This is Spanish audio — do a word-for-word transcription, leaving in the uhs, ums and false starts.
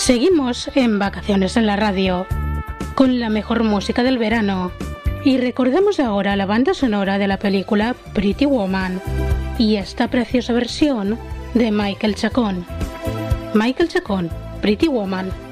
Seguimos en Vacaciones en la Radio, con la mejor música del verano. Y recordamos ahora la banda sonora de la película Pretty Woman y esta preciosa versión de Michael Chacón. Michael Chacón, Pretty Woman.